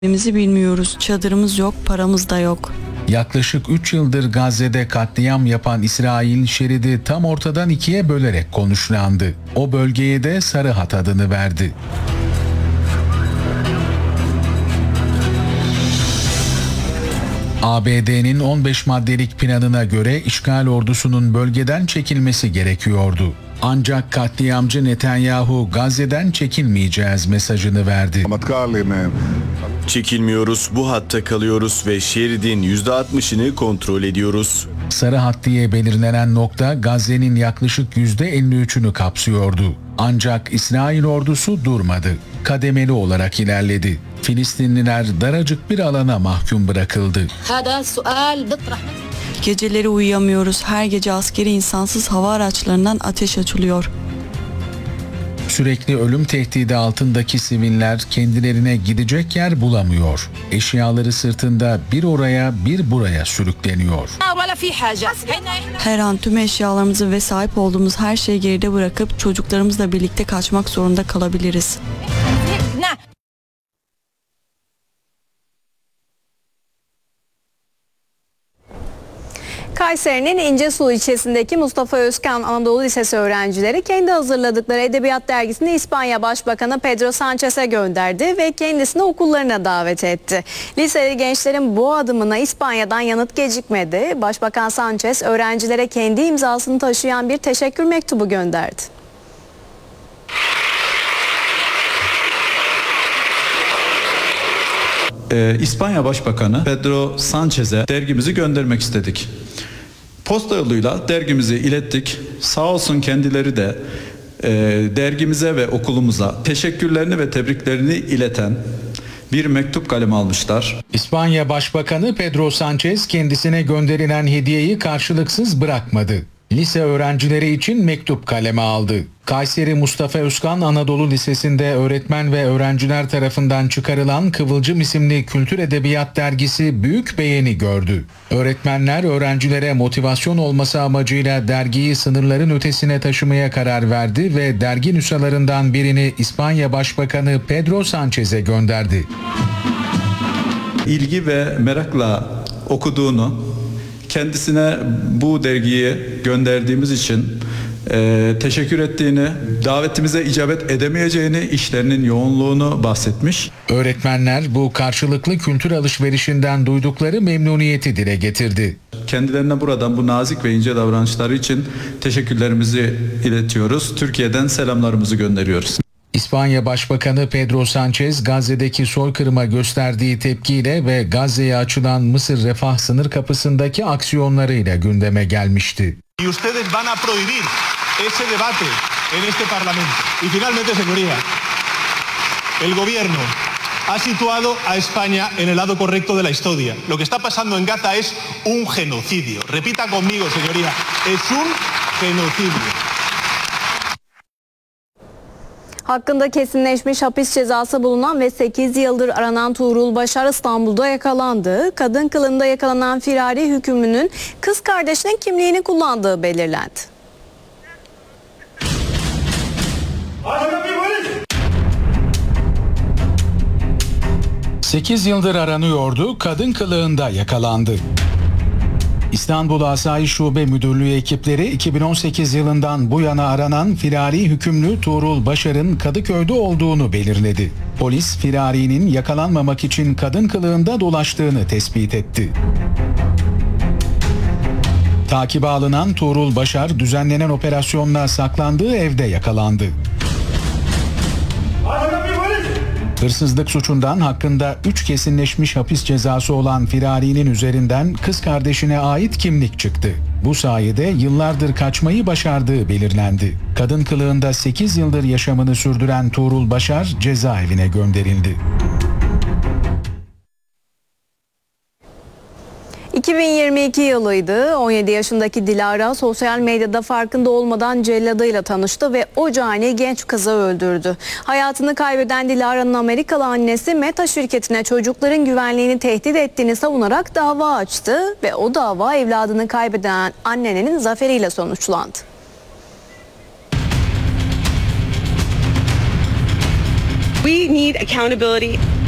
Bizi bilmiyoruz. Çadırımız yok, paramız da yok. Yaklaşık 3 yıldır Gazze'de katliam yapan İsrail şeridi tam ortadan ikiye bölerek konuşlandı. O bölgeye de Sarı Hat adını verdi. ABD'nin 15 maddelik planına göre işgal ordusunun bölgeden çekilmesi gerekiyordu. Ancak katliamcı Netanyahu Gazze'den çekilmeyeceğiz mesajını verdi. Çekilmiyoruz, bu hatta kalıyoruz ve şeridin %60'ını kontrol ediyoruz. Sarı Hat diye belirlenen nokta Gazze'nin yaklaşık %53'ünü kapsıyordu. Ancak İsrail ordusu durmadı. Kademeli olarak ilerledi. Filistinliler daracık bir alana mahkum bırakıldı. Geceleri uyuyamıyoruz. Her gece askeri insansız hava araçlarından ateş açılıyor. Sürekli ölüm tehdidi altındaki siviller kendilerine gidecek yer bulamıyor. Eşyaları sırtında bir oraya bir buraya sürükleniyor. Her an tüm eşyalarımızı ve sahip olduğumuz her şeyi geride bırakıp çocuklarımızla birlikte kaçmak zorunda kalabiliriz. Kayseri'nin İncesu ilçesindeki Mustafa Özkan Anadolu Lisesi öğrencileri kendi hazırladıkları edebiyat dergisini İspanya Başbakanı Pedro Sanchez'e gönderdi ve kendisini okullarına davet etti. Liseli gençlerin bu adımına İspanya'dan yanıt gecikmedi. Başbakan Sanchez öğrencilere kendi imzasını taşıyan bir teşekkür mektubu gönderdi. İspanya Başbakanı Pedro Sanchez'e dergimizi göndermek istedik. Posta yoluyla dergimizi ilettik. Sağ olsun kendileri de dergimize ve okulumuza teşekkürlerini ve tebriklerini ileten bir mektup kalemi almışlar. İspanya Başbakanı Pedro Sanchez kendisine gönderilen hediyeyi karşılıksız bırakmadı. Lise öğrencileri için mektup kaleme aldı. Kayseri Mustafa Özkan Anadolu Lisesi'nde öğretmen ve öğrenciler tarafından çıkarılan Kıvılcım isimli kültür edebiyat dergisi büyük beğeni gördü. Öğretmenler öğrencilere motivasyon olması amacıyla dergiyi sınırların ötesine taşımaya karar verdi ve dergi nüshalarından birini İspanya Başbakanı Pedro Sanchez'e gönderdi. İlgi ve merakla okuduğunu, kendisine bu dergiyi gönderdiğimiz için teşekkür ettiğini, davetimize icabet edemeyeceğini, işlerinin yoğunluğunu bahsetmiş. Öğretmenler bu karşılıklı kültür alışverişinden duydukları memnuniyeti dile getirdi. Kendilerine buradan bu nazik ve ince davranışları için teşekkürlerimizi iletiyoruz. Türkiye'den selamlarımızı gönderiyoruz. İspanya Başbakanı Pedro Sanchez, Gazze'deki soykırıma gösterdiği tepkiyle ve Gazze'ye açılan Mısır Refah sınır kapısındaki aksiyonlarıyla gündeme gelmişti. Y ustedes van a prohibir ese debate en este Parlamento. Y finalmente, señoría, el gobierno ha situado a España en el lado correcto de la historia. Lo que está pasando en Gaza es un genocidio. Repita conmigo, señoría, es un genocidio. Hakkında kesinleşmiş hapis cezası bulunan ve 8 yıldır aranan Tuğrul Başar İstanbul'da yakalandı. Kadın kılığında yakalanan firari hükümlünün kız kardeşinin kimliğini kullandığı belirlendi. "8 yıldır aranıyordu, kadın kılığında yakalandı." İstanbul Asayiş Şube Müdürlüğü ekipleri 2018 yılından bu yana aranan firari hükümlü Tuğrul Başar'ın Kadıköy'de olduğunu belirledi. Polis firarinin yakalanmamak için kadın kılığında dolaştığını tespit etti. Takibe alınan Tuğrul Başar düzenlenen operasyonla saklandığı evde yakalandı. Hırsızlık suçundan hakkında 3 kesinleşmiş hapis cezası olan firarinin üzerinden kız kardeşine ait kimlik çıktı. Bu sayede yıllardır kaçmayı başardığı belirlendi. Kadın kılığında 8 yıldır yaşamını sürdüren Tuğrul Başar cezaevine gönderildi. 2022 yılıydı. 17 yaşındaki Dilara sosyal medyada farkında olmadan celladıyla tanıştı ve o cani genç kızı öldürdü. Hayatını kaybeden Dilara'nın Amerikalı annesi Meta şirketine çocukların güvenliğini tehdit ettiğini savunarak dava açtı ve o dava evladını kaybeden annenin zaferiyle sonuçlandı. We need accountability.